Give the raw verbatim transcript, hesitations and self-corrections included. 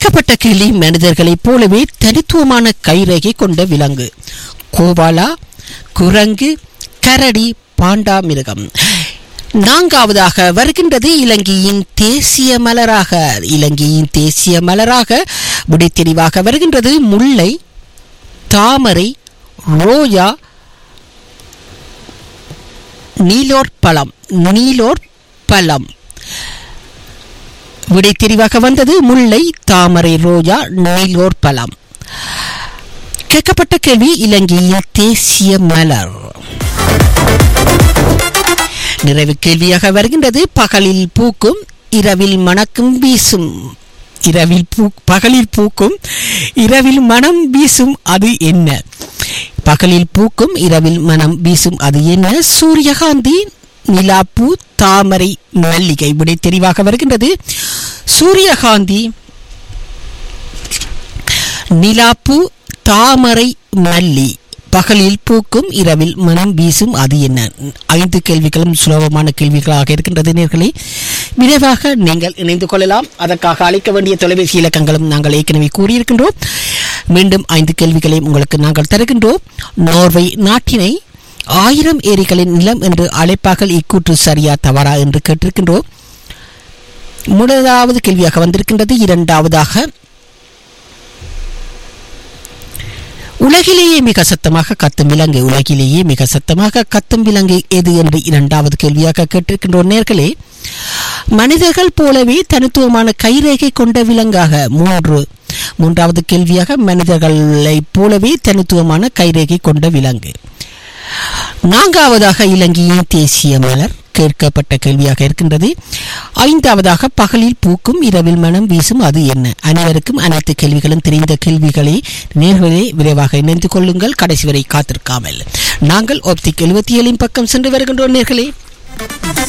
கேட்கப்பட்ட கேள்வி மனிதர்களைப் போலவே தனித்துவமான கைரேகை கொண்ட விலங்கு. கோவாலா, குரங்கு, கரடி, பாண்டா மிருகம். நான்காவதாக வருகின்றது இலங்கையின் தேசிய மலராக இலங்கையின் தேசிய மலராக விடை தெளிவாக வருகின்றது முல்லை, தாமரை, ரோஜா, நீலோர் பழம். நீலோர் பழம் விடை தெரிவாக வந்தது முல்லை, தாமரை, ரோஜா, நீலோர் பழம். கேட்கப்பட்ட கேள்வி இலங்கையின் தேசிய மலர். நிறைவு கேள்வியாக வருகின்றது பகலில் பூக்கும் இரவில் மணக்கும் வீசும். இரவில் பூ பகலில் பூக்கும் இரவில் மனம் வீசும் அது என்ன? பகலில் பூக்கும் இரவில் மனம் வீசும் அது என்ன? சூரியகாந்தி, நிலாப்பூ, தாமரை, மல்லிகை. விடை தெரிவாக வருகின்றது சூரியகாந்தி, நிலாப்பூ, தாமரை, மல்லி. பகலில் பூக்கும் இரவில் மனம் வீசும் அது என்ன? ஐந்து கேள்விகளும் சுலபமான கேள்விகளாக இருக்கின்றது. நேயர்களே, விரைவாக நீங்கள் இணைந்து கொள்ளலாம். அதற்காக அழைக்க வேண்டிய தொலைபேசி இலக்கங்களும் நாங்கள் ஏற்கனவே கூறியிருக்கின்றோம். மீண்டும் ஐந்து கேள்விகளையும் உங்களுக்கு நாங்கள் தருகின்றோம். நோர்வே நாட்டினை ஆயிரம் ஏரிகளின் நிலம் என்று அழைப்பார்கள். இக்கூற்று சரியா தவறா என்று கேட்டிருக்கின்றோம். முதலாவது கேள்வியாக வந்திருக்கின்றது. இரண்டாவதாக, உலகிலேயே மிக சத்தமாக கத்தும் விலங்கு. உலகிலேயே மிக சத்தமாக கத்தும் விலங்கு எது என்று இரண்டாவது கேள்வியாக கேட்டிருக்கின்றோம். நேர்களே, மனிதர்கள் போலவே தனித்துவமான கைரேகை கொண்ட விலங்காக. மூன்று மூன்றாவது கேள்வியாக, மனிதர்களை போலவே தனித்துவமான கைரேகை கொண்ட விலங்கு. நான்காவதாக, இலங்கையின் தேசிய மலர் கேட்கப்பட்ட கேள்வியாக இருக்கின்றது. ஐந்தாவதாக, பகலில் பூக்கும் இரவில் மனம் வீசும் அது என்ன? அனைவருக்கும் அனைத்து கேள்விகளும் தெரிந்த கேள்விகளை நேர்களே விரைவாக இணைந்து கொள்ளுங்கள். கடைசி வரை காத்திருக்காமல் நாங்கள் ஆப்டிக் எழுபத்தி ஏழின் பக்கம் சென்று வருகின்றோம். நேர்களே,